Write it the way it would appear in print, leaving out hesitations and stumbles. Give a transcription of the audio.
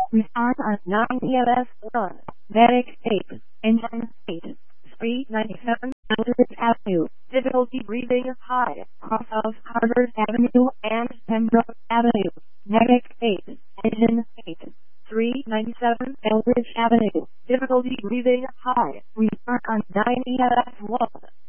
Restart on 9 ELS 1. Medic 8. Engine 8. 397 Eldridge Avenue. Difficulty breathing high. Cross of Carter Avenue and Pembroke Avenue. Medic 8. Engine 8. 397 Eldridge Avenue. Difficulty breathing high. Restart on 9 ELS 1.